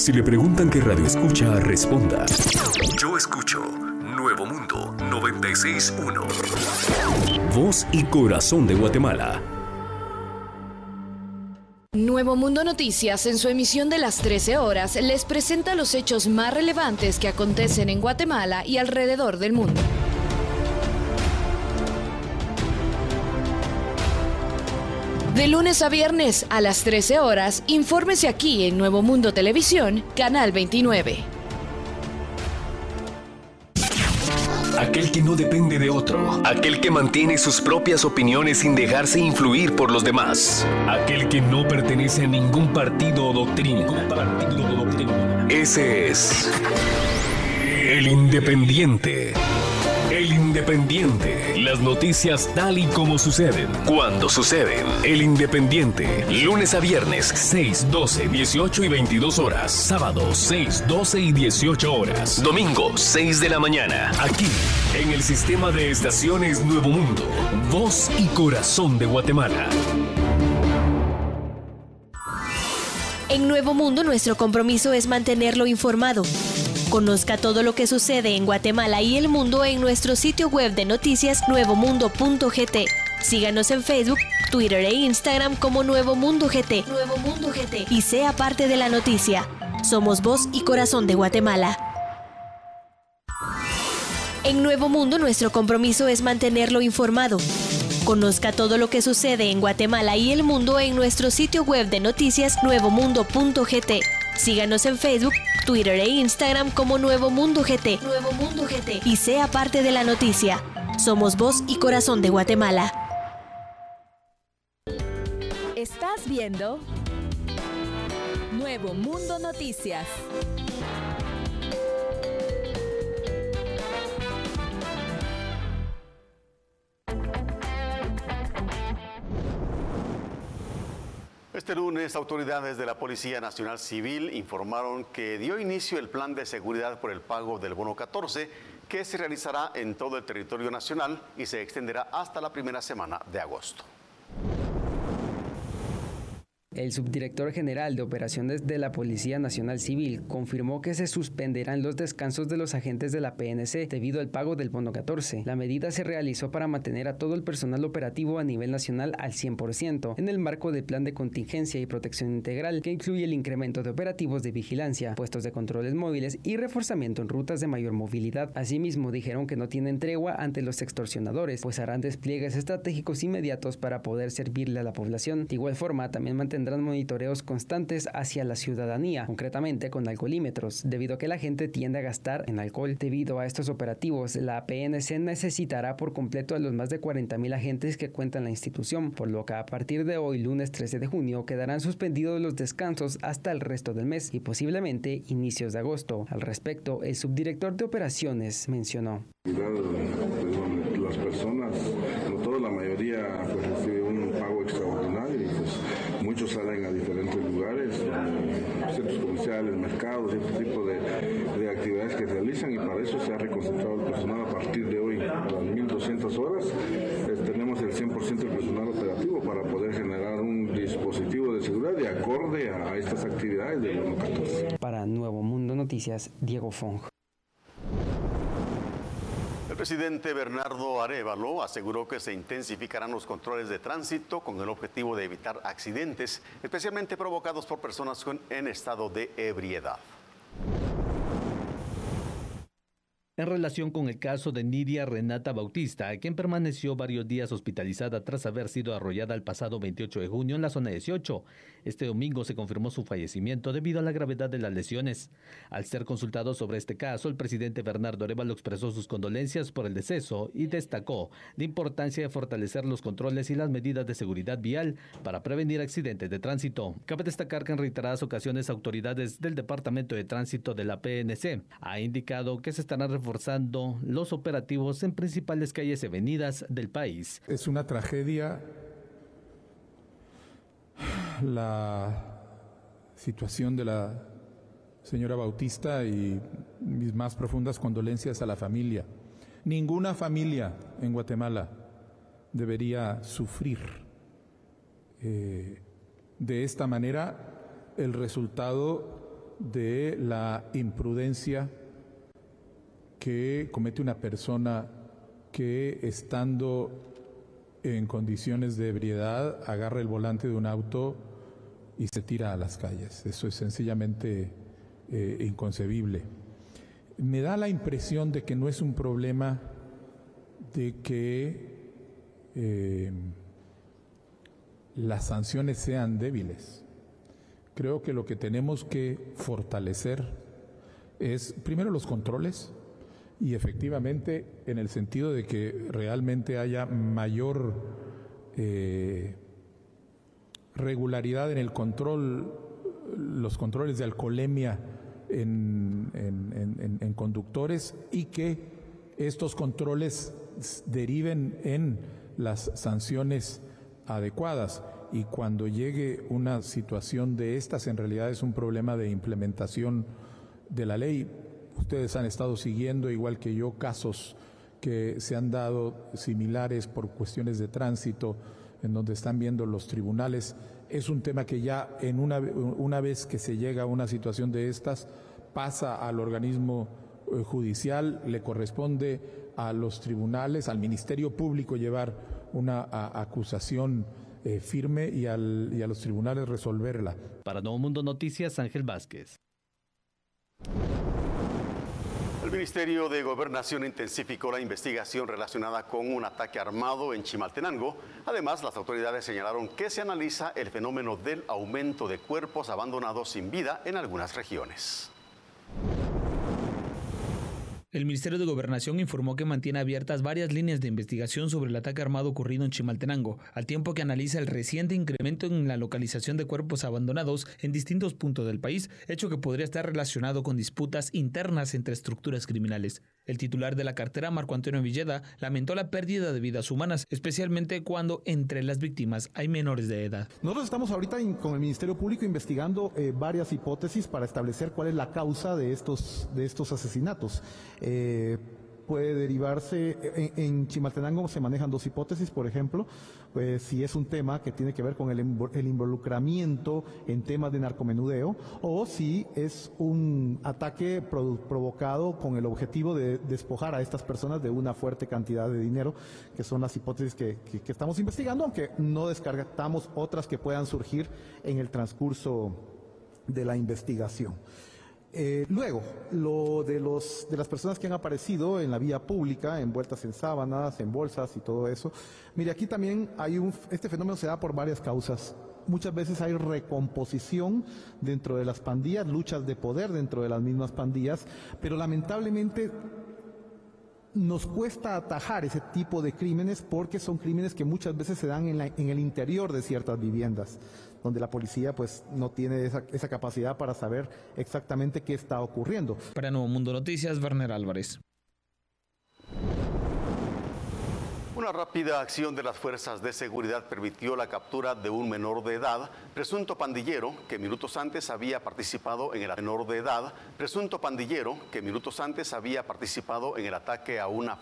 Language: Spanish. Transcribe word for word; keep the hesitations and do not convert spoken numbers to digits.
Si le preguntan qué radio escucha, responda: yo escucho Nuevo Mundo noventa y seis punto uno. Voz y corazón de Guatemala. Nuevo Mundo Noticias, en su emisión de las trece horas, les presenta los hechos más relevantes que acontecen en Guatemala y alrededor del mundo. De lunes a viernes a las trece horas, infórmese aquí en Nuevo Mundo Televisión, Canal veintinueve. Aquel que no depende de otro. Aquel que mantiene sus propias opiniones sin dejarse influir por los demás. Aquel que no pertenece a ningún partido o doctrina. Ese es el Independiente. El Independiente. Las noticias tal y como suceden, cuando suceden. El Independiente. Lunes a viernes, seis, doce, dieciocho y veintidós horas. Sábado, seis, doce y dieciocho horas. Domingo, seis de la mañana. Aquí, en el sistema de estaciones Nuevo Mundo. Voz y corazón de Guatemala. En Nuevo Mundo, nuestro compromiso es mantenerlo informado. Conozca todo lo que sucede en Guatemala y el mundo en nuestro sitio web de noticias nuevo mundo punto g t. Síganos en Facebook, Twitter e Instagram como Nuevo Mundo G T. Nuevo Mundo G T. Y sea parte de la noticia. Somos voz y corazón de Guatemala. En Nuevo Mundo, nuestro compromiso es mantenerlo informado. Conozca todo lo que sucede en Guatemala y el mundo en nuestro sitio web de noticias nuevo mundo punto g t. Síganos en Facebook, Twitter e Instagram como Nuevo Mundo G T. Nuevo Mundo G T. Y sea parte de la noticia. Somos voz y corazón de Guatemala. Estás viendo Nuevo Mundo Noticias. Este lunes, autoridades de la Policía Nacional Civil informaron que dio inicio el plan de seguridad por el pago del bono catorce, que se realizará en todo el territorio nacional y se extenderá hasta la primera semana de agosto. El subdirector general de Operaciones de la Policía Nacional Civil confirmó que se suspenderán los descansos de los agentes de la P N C debido al pago del bono catorce. La medida se realizó para mantener a todo el personal operativo a nivel nacional al cien por ciento, en el marco del Plan de Contingencia y Protección Integral, que incluye el incremento de operativos de vigilancia, puestos de controles móviles y reforzamiento en rutas de mayor movilidad. Asimismo, dijeron que no tienen tregua ante los extorsionadores, pues harán despliegues estratégicos inmediatos para poder servirle a la población. De igual forma, también mantendrán tendrán monitoreos constantes hacia la ciudadanía, concretamente con alcoholímetros, debido a que la gente tiende a gastar en alcohol. Debido a estos operativos, la P N C necesitará por completo a los más de cuarenta mil agentes que cuenta en la institución, por lo que a partir de hoy, lunes trece de junio, quedarán suspendidos los descansos hasta el resto del mes y posiblemente inicios de agosto. Al respecto, el subdirector de operaciones mencionó: las personas, no toda la mayoría, pues recibe un pago extraordinario y pues muchos salen a diferentes lugares, centros comerciales, mercados y este tipo de, de actividades que realizan, y para eso se ha reconcentrado el personal a partir de hoy. A las mil doscientas horas eh, tenemos el cien por ciento del personal operativo para poder generar un dispositivo de seguridad de acorde a, a estas actividades del bono catorce. Para Nuevo Mundo Noticias, Diego Fong. El presidente Bernardo Arévalo aseguró que se intensificarán los controles de tránsito con el objetivo de evitar accidentes, especialmente provocados por personas en estado de ebriedad. En relación con el caso de Nidia Renata Bautista, quien permaneció varios días hospitalizada tras haber sido arrollada el pasado veintiocho de junio en la zona dieciocho, este domingo se confirmó su fallecimiento debido a la gravedad de las lesiones. Al ser consultado sobre este caso, el presidente Bernardo Arévalo expresó sus condolencias por el deceso y destacó la importancia de fortalecer los controles y las medidas de seguridad vial para prevenir accidentes de tránsito. Cabe destacar que en reiteradas ocasiones autoridades del Departamento de Tránsito de la P N C ha indicado que se estarán reforzando los operativos en principales calles y avenidas del país. Es una tragedia la situación de la señora Bautista y mis más profundas condolencias a la familia. Ninguna familia en Guatemala debería sufrir eh, de esta manera el resultado de la imprudencia que comete una persona que, estando en condiciones de ebriedad, agarra el volante de un auto y se tira a las calles. Eso es sencillamente eh, inconcebible. Me da la impresión de que no es un problema de que eh, las sanciones sean débiles. Creo que lo que tenemos que fortalecer es, primero, los controles, y efectivamente en el sentido de que realmente haya mayor eh, regularidad en el control, los controles de alcoholemia en, en, en, en conductores, y que estos controles deriven en las sanciones adecuadas. Y cuando llegue una situación de estas, en realidad es un problema de implementación de la ley. Ustedes han estado siguiendo, igual que yo, casos que se han dado similares por cuestiones de tránsito, en donde están viendo los tribunales. Es un tema que ya en una, una vez que se llega a una situación de estas, pasa al organismo eh, judicial, le corresponde a los tribunales, al Ministerio Público llevar una a, acusación eh, firme y, al, y a los tribunales resolverla. Para Nuevo Mundo Noticias, Ángel Vázquez. El Ministerio de Gobernación intensificó la investigación relacionada con un ataque armado en Chimaltenango. Además, las autoridades señalaron que se analiza el fenómeno del aumento de cuerpos abandonados sin vida en algunas regiones. El Ministerio de Gobernación informó que mantiene abiertas varias líneas de investigación sobre el ataque armado ocurrido en Chimaltenango, al tiempo que analiza el reciente incremento en la localización de cuerpos abandonados en distintos puntos del país, hecho que podría estar relacionado con disputas internas entre estructuras criminales. El titular de la cartera, Marco Antonio Villeda, lamentó la pérdida de vidas humanas, especialmente cuando entre las víctimas hay menores de edad. Nosotros estamos ahorita in, con el Ministerio Público investigando eh, varias hipótesis para establecer cuál es la causa de estos, de estos asesinatos. Eh, puede derivarse, en, en Chimaltenango se manejan dos hipótesis, por ejemplo, pues si es un tema que tiene que ver con el, el involucramiento en temas de narcomenudeo, o si es un ataque pro, provocado con el objetivo de despojar a estas personas de una fuerte cantidad de dinero, que son las hipótesis que, que, que estamos investigando, aunque no descartamos otras que puedan surgir en el transcurso de la investigación. Eh, luego, lo de, los, de las personas que han aparecido en la vía pública, envueltas en sábanas, en bolsas y todo eso. Mire, aquí también hay un, este fenómeno se da por varias causas. Muchas veces hay recomposición dentro de las pandillas, luchas de poder dentro de las mismas pandillas, pero lamentablemente nos cuesta atajar ese tipo de crímenes porque son crímenes que muchas veces se dan en, la, en el interior de ciertas viviendas, donde la policía pues no tiene esa, esa capacidad para saber exactamente qué está ocurriendo. Para Nuevo Mundo Noticias, Werner Álvarez. Una rápida acción de las fuerzas de seguridad permitió la captura de un menor de edad, presunto pandillero, que minutos antes había participado en el menor de edad, presunto pandillero que minutos antes había participado en el ataque a una